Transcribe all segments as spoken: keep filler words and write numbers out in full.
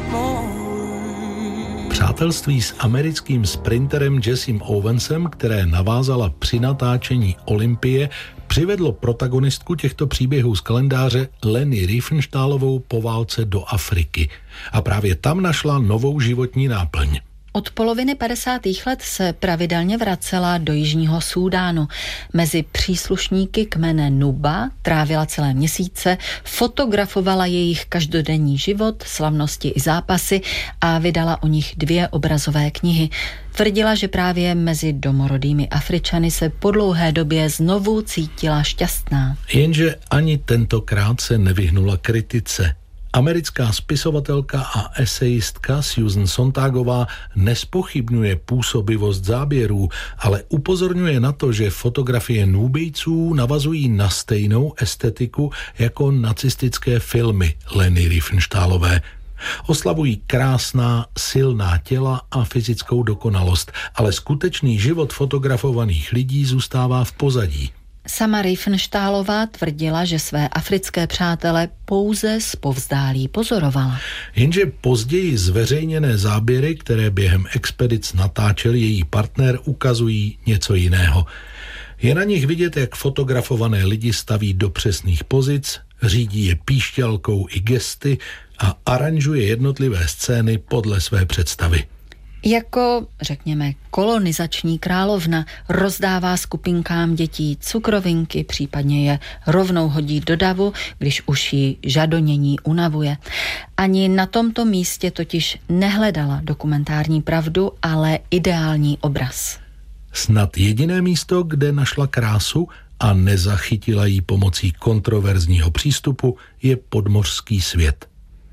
Přátelství s americkým sprinterem Jessim Owensem, které navázala při natáčení Olympie, přivedlo protagonistku těchto příběhů z kalendáře Leni Riefenstahlovou po válce do Afriky. A právě tam našla novou životní náplň. Od poloviny padesátých let se pravidelně vracela do Jižního Súdánu. Mezi příslušníky kmene Nuba trávila celé měsíce, fotografovala jejich každodenní život, slavnosti i zápasy a vydala o nich dvě obrazové knihy. Tvrdila, že právě mezi domorodými Afričany se po dlouhé době znovu cítila šťastná. Jenže ani tentokrát se nevyhnula kritice. Americká spisovatelka a esejistka Susan Sontagová nespochybňuje působivost záběrů, ale upozorňuje na to, že fotografie Núbijců navazují na stejnou estetiku jako nacistické filmy Leni Riefenstahlové. Oslavují krásná, silná těla a fyzickou dokonalost, ale skutečný život fotografovaných lidí zůstává v pozadí. Sama Riefenstahlová tvrdila, že své africké přátele pouze zpovzdálí pozorovala. Jenže později zveřejněné záběry, které během expedic natáčel její partner, ukazují něco jiného. Je na nich vidět, jak fotografované lidi staví do přesných pozic, řídí je píšťalkou i gesty a aranžuje jednotlivé scény podle své představy. Jako, řekněme, kolonizační královna rozdává skupinkám dětí cukrovinky, případně je rovnou hodí do davu, když už ji žadonění unavuje. Ani na tomto místě totiž nehledala dokumentární pravdu, ale ideální obraz. Snad jediné místo, kde našla krásu a nezachytila ji pomocí kontroverzního přístupu, je podmořský svět.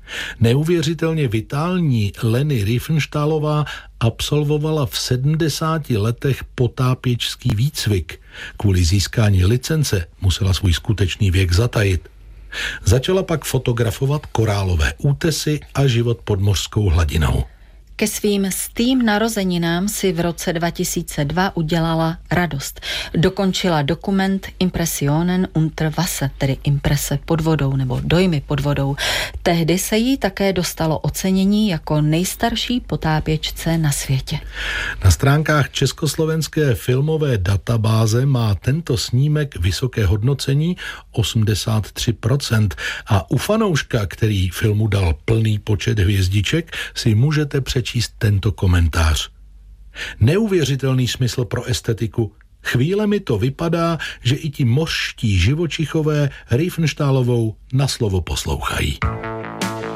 Neuvěřitelně vitální Leni Riefenstahlová absolvovala v sedmdesáti letech potápěčský výcvik. Kvůli získání licence musela svůj skutečný věk zatajit. Začala pak fotografovat korálové útesy a život pod mořskou hladinou. Ke svým stým narozeninám si v roce dva tisíce dva udělala radost. Dokončila dokument Impressionen unter Wasser, tedy imprese pod vodou nebo dojmy pod vodou. Tehdy se jí také dostalo ocenění jako nejstarší potápěčce na světě. Na stránkách československé filmové databáze má tento snímek vysoké hodnocení osmdesát tři procent a u fanouška, který filmu dal plný počet hvězdiček, si můžete přečíst číst tento komentář. Neuvěřitelný smysl pro estetiku. Chvílemi to vypadá, že i ti mořští živočichové Riefenstahlovou na slovo poslouchají.